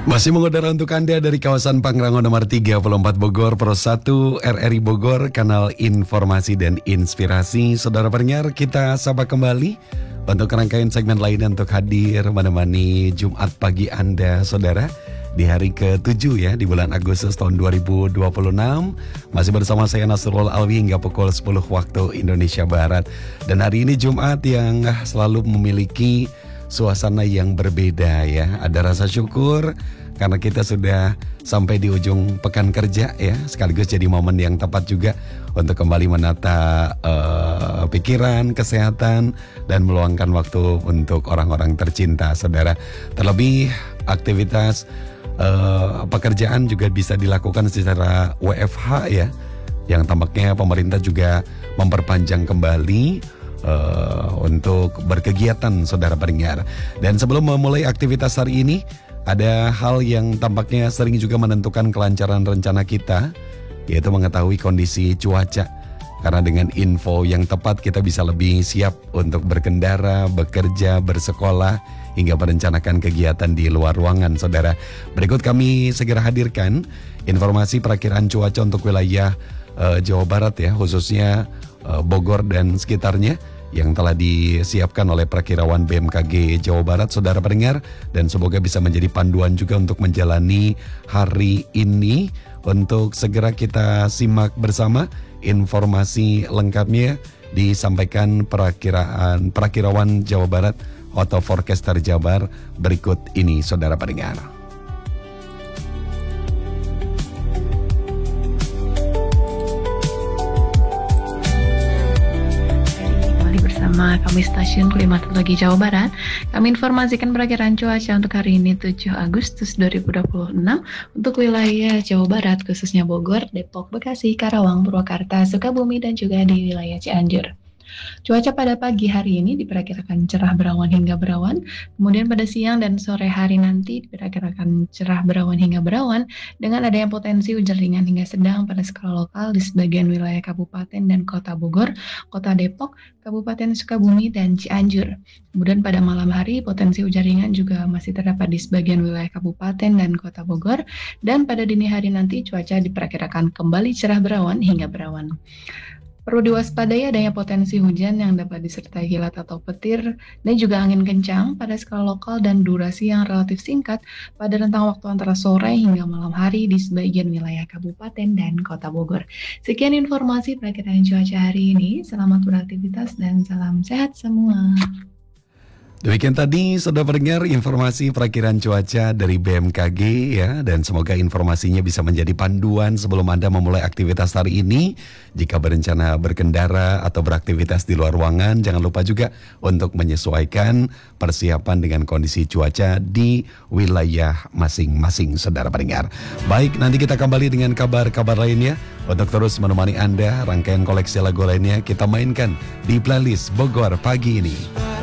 Masih mengudara untuk Anda dari kawasan Pangrango nomor 34 Bogor, Pro 1 RRI Bogor, kanal informasi dan inspirasi. Saudara pendengar, kita sapa kembali untuk rangkaian segmen lainnya untuk hadir menemani Jumat pagi Anda, saudara. Di hari ke-7 ya, di bulan Agustus tahun 2026. Masih bersama saya Nasrul Alwi hingga pukul 10 waktu Indonesia Barat. Dan hari ini Jumat yang selalu memiliki suasana yang berbeda ya. Ada rasa syukur karena kita sudah sampai di ujung pekan kerja ya. Sekaligus jadi momen yang tepat juga untuk kembali menata pikiran, kesehatan, dan meluangkan waktu untuk orang-orang tercinta, saudara. Terlebih aktivitas pekerjaan juga bisa dilakukan secara WFH ya. Yang tampaknya pemerintah juga memperpanjang kembali untuk berkegiatan, saudara pendengar. Dan sebelum memulai aktivitas hari ini, ada hal yang tampaknya sering juga menentukan kelancaran rencana kita, yaitu mengetahui kondisi cuaca. Karena dengan info yang tepat kita bisa lebih siap untuk berkendara, bekerja, bersekolah, hingga merencanakan kegiatan di luar ruangan, saudara. Berikut kami segera hadirkan informasi perakiraan cuaca untuk wilayah Jawa Barat ya, khususnya Bogor dan sekitarnya, yang telah disiapkan oleh Prakirawan BMKG Jawa Barat, saudara pendengar, dan semoga bisa menjadi panduan juga untuk menjalani hari ini. Untuk segera kita simak bersama informasi lengkapnya disampaikan Prakirawan Jawa Barat atau Forecaster Jabar berikut ini, saudara pendengar. Bersama kami Stasiun Klimatologi Jawa Barat, kami informasikan perakiraan cuaca untuk hari ini 7 Agustus 2026 untuk wilayah Jawa Barat, khususnya Bogor, Depok, Bekasi, Karawang, Purwakarta, Sukabumi, dan juga di wilayah Cianjur. Cuaca pada pagi hari ini diperkirakan cerah berawan hingga berawan, kemudian pada siang dan sore hari nanti diperkirakan cerah berawan hingga berawan dengan adanya potensi hujan ringan hingga sedang pada skala lokal di sebagian wilayah Kabupaten dan Kota Bogor, Kota Depok, Kabupaten Sukabumi, dan Cianjur. Kemudian pada malam hari potensi hujan ringan juga masih terdapat di sebagian wilayah Kabupaten dan Kota Bogor, dan pada dini hari nanti cuaca diperkirakan kembali cerah berawan hingga berawan. Perlu diwaspadai adanya potensi hujan yang dapat disertai kilat atau petir dan juga angin kencang pada skala lokal dan durasi yang relatif singkat pada rentang waktu antara sore hingga malam hari di sebagian wilayah Kabupaten dan Kota Bogor. Sekian informasi perakiraan cuaca hari ini. Selamat beraktivitas dan salam sehat semua. Demikian tadi, saudara pendengar, informasi perakiraan cuaca dari BMKG ya, dan semoga informasinya bisa menjadi panduan sebelum Anda memulai aktivitas hari ini. Jika berencana berkendara atau beraktivitas di luar ruangan, jangan lupa juga untuk menyesuaikan persiapan dengan kondisi cuaca di wilayah masing-masing, saudara pendengar. Baik, nanti kita kembali dengan kabar-kabar lainnya. Untuk terus menemani Anda, rangkaian koleksi lagu lainnya kita mainkan di playlist Bogor pagi ini.